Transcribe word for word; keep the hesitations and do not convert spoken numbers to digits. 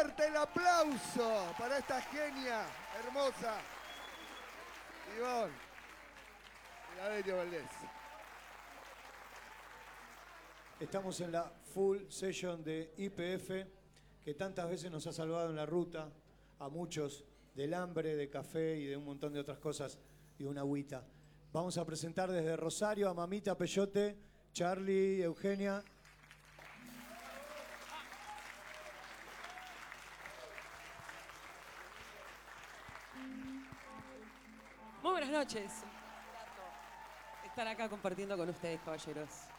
fuerte el aplauso para esta genia hermosa, Ivonne Filadelio Valdés. Estamos en la full session de Y P F, que tantas veces nos ha salvado en la ruta, a muchos, del hambre, de café y de un montón de otras cosas, y una agüita. Vamos a presentar desde Rosario a Mamita Peyote, Charlie, Eugenia. Muy buenas noches. Estar acá compartiendo con ustedes, caballeros.